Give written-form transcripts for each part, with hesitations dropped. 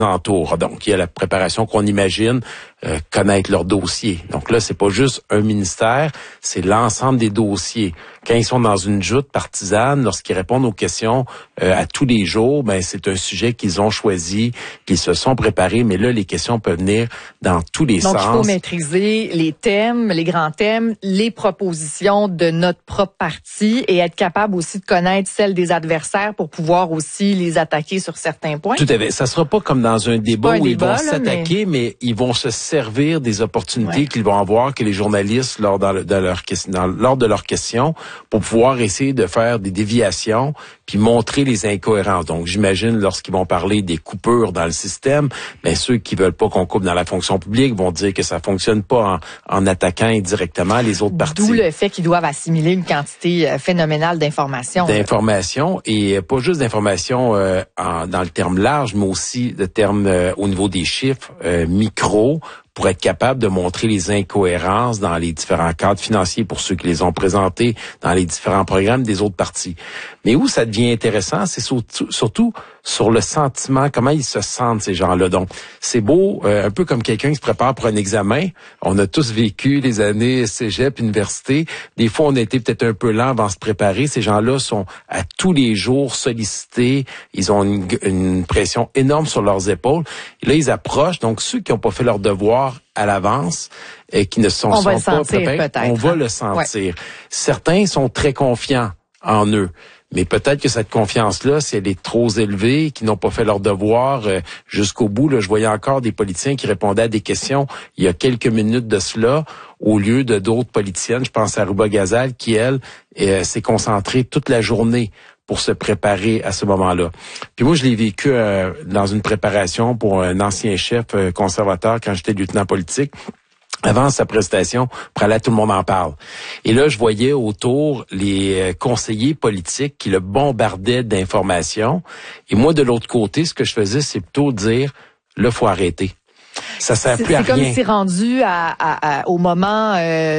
entoure. Donc, il y a la préparation qu'on imagine, connaître leur dossier. Donc là, c'est pas juste un ministère, c'est l'ensemble des dossiers. Quand ils sont dans une joute partisane, lorsqu'ils répondent aux questions à tous les jours, ben c'est un sujet qu'ils ont choisi, qu'ils se sont préparés, mais là, les questions peuvent venir dans tous les sens. Donc, il faut maîtriser les thèmes, les grands thèmes, les propositions de notre propre parti et être capable aussi de connaître celles des adversaires pour pouvoir aussi les attaquer sur certains points. Tout à fait. Ça sera pas comme dans un débat où ils vont s'attaquer, mais ils vont se servir des opportunités qu'ils vont avoir, que les journalistes, lors de leurs questions, pour pouvoir essayer de faire des déviations puis montrer les incohérences. Donc, j'imagine, lorsqu'ils vont parler des coupures dans le système, ben ceux qui veulent pas qu'on coupe dans la fonction publique vont dire que ça fonctionne pas en attaquant indirectement les autres partis. D'où le fait qu'ils doivent assimiler une quantité phénoménale d'informations. D'informations, et pas juste d'informations dans le terme large, mais aussi de termes au niveau des chiffres micro, pour être capable de montrer les incohérences dans les différents cadres financiers pour ceux qui les ont présentés dans les différents programmes des autres partis. Mais où ça devient intéressant, c'est surtout sur le sentiment, comment ils se sentent, ces gens-là. Donc, c'est beau, un peu comme quelqu'un qui se prépare pour un examen. On a tous vécu les années cégep, université. Des fois, on a été peut-être un peu lent avant de se préparer. Ces gens-là sont à tous les jours sollicités. Ils ont une pression énorme sur leurs épaules. Et là, ils approchent. Donc, ceux qui n'ont pas fait leur devoir à l'avance et qui ne sont pas préparés, on va le sentir. Certains sont très confiants en eux. Mais peut-être que cette confiance-là, si elle est trop élevée, qui n'ont pas fait leur devoir jusqu'au bout, là, je voyais encore des politiciens qui répondaient à des questions il y a quelques minutes de cela, au lieu de d'autres politiciennes. Je pense à Ruba Gazal, qui, elle, s'est concentrée toute la journée pour se préparer à ce moment-là. Puis moi, je l'ai vécu dans une préparation pour un ancien chef conservateur quand j'étais lieutenant politique. Avant sa prestation, pour aller à Tout le monde en parle. Et là, je voyais autour les conseillers politiques qui le bombardaient d'informations. Et moi, de l'autre côté, ce que je faisais, c'est plutôt dire, là, faut arrêter. Ça sert plus à rien. C'est comme si c'est rendu au moment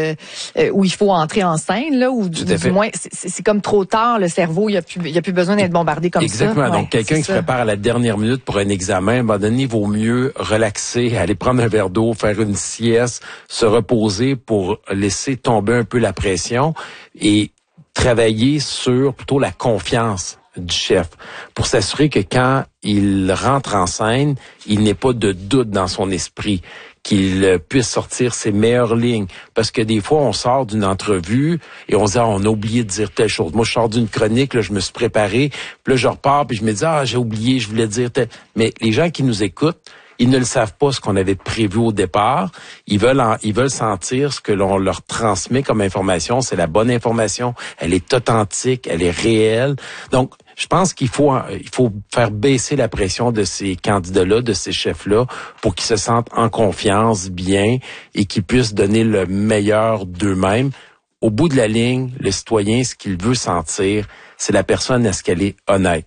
où il faut entrer en scène, là, ou du moins, c'est comme trop tard, le cerveau, il y a plus besoin d'être bombardé comme ça. Exactement. Donc, quelqu'un qui se prépare à la dernière minute pour un examen, à un moment donné, il vaut mieux relaxer, aller prendre un verre d'eau, faire une sieste, se reposer pour laisser tomber un peu la pression et travailler sur plutôt la confiance du chef, pour s'assurer que quand il rentre en scène, il n'ait pas de doute dans son esprit, qu'il puisse sortir ses meilleures lignes. Parce que des fois, on sort d'une entrevue et on se dit, on a oublié de dire telle chose. Moi, je sors d'une chronique, là, je me suis préparé, puis là, je repars, puis je me dis, j'ai oublié, je voulais dire tel. Mais les gens qui nous écoutent, ils ne le savent pas, ce qu'on avait prévu au départ. Ils veulent sentir ce que l'on leur transmet comme information. C'est la bonne information. Elle est authentique, elle est réelle. Donc, je pense qu'il faut faire baisser la pression de ces candidats-là, de ces chefs-là, pour qu'ils se sentent en confiance, bien, et qu'ils puissent donner le meilleur d'eux-mêmes. Au bout de la ligne, le citoyen, ce qu'il veut sentir, c'est la personne, est-ce qu'elle est honnête?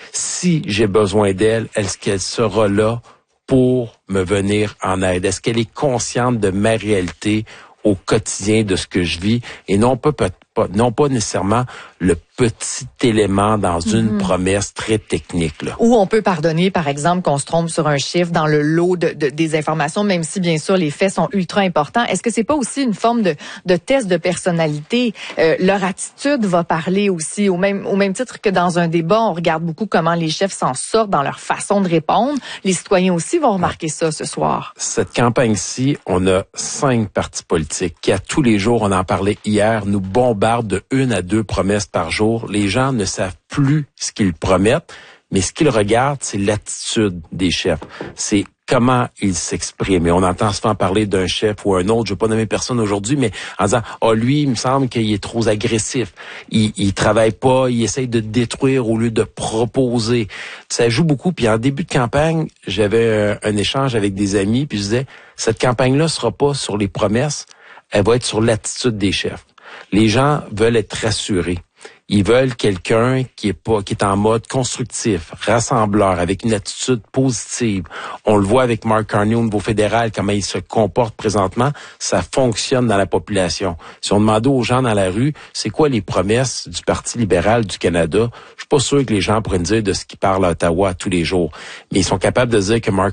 Si j'ai besoin d'elle, est-ce qu'elle sera là pour me venir en aide? Est-ce qu'elle est consciente de ma réalité au quotidien, de ce que je vis, et non pas nécessairement le petit élément dans une promesse très technique, là. Ou on peut pardonner, par exemple, qu'on se trompe sur un chiffre dans le lot des informations, même si, bien sûr, les faits sont ultra importants. Est-ce que c'est pas aussi une forme de test de personnalité? Leur attitude va parler aussi, au même titre que dans un débat, on regarde beaucoup comment les chefs s'en sortent dans leur façon de répondre. Les citoyens aussi vont remarquer ça ce soir. Cette campagne-ci, on a 5 partis politiques qui, à tous les jours, on en parlait hier, nous bombardent de 1 à 2 promesses par jour. Les gens ne savent plus ce qu'ils promettent, mais ce qu'ils regardent, c'est l'attitude des chefs. C'est comment ils s'expriment. Et on entend souvent parler d'un chef ou un autre, je ne vais pas nommer personne aujourd'hui, mais en disant, lui, il me semble qu'il est trop agressif. Il travaille pas, il essaye de détruire au lieu de proposer. Ça joue beaucoup. Puis en début de campagne, j'avais un échange avec des amis, puis je disais, cette campagne-là sera pas sur les promesses, elle va être sur l'attitude des chefs. Les gens veulent être rassurés. Ils veulent quelqu'un qui est en mode constructif, rassembleur, avec une attitude positive. On le voit avec Mark Carney au niveau fédéral, comment il se comporte présentement. Ça fonctionne dans la population. Si on demandait aux gens dans la rue, c'est quoi les promesses du Parti libéral du Canada, je suis pas sûr que les gens pourraient nous dire de ce qu'ils parlent à Ottawa tous les jours. Mais ils sont capables de dire que Mark